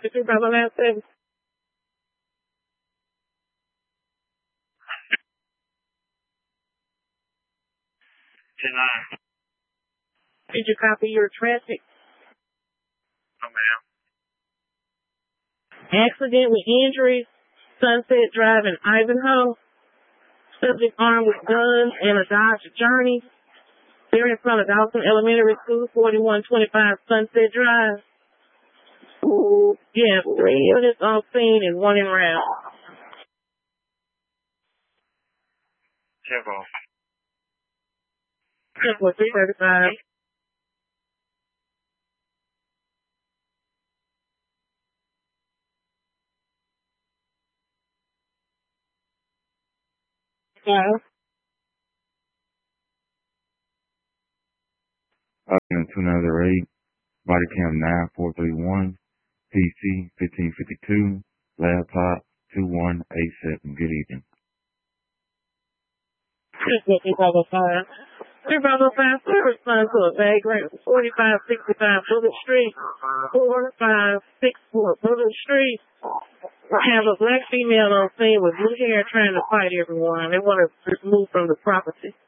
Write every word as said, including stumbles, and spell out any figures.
Copy three Bravo last seven. ten nine. Did you copy your traffic? No, ma'am. Accident with injuries, Sunset Drive in Ivanhoe. Subject armed with guns and a Dodge Journey. They're in front of Dawson Elementary School, forty-one twenty-five Sunset Drive. Ooh, yeah, three units on scene and one in route. Tempo. Tempo three thirty-five. Yeah. Open two nine zero eight, body cam nine four three one, P C fifteen fifty-two, laptop two one eight seven. Good evening. three Bravo five. three Bravo five, please respond to a vagrant, forty-five sixty-five Bullet Street, four five six four Bullet Street. Have a black female on scene with blue hair trying to fight everyone. They want to move from the property.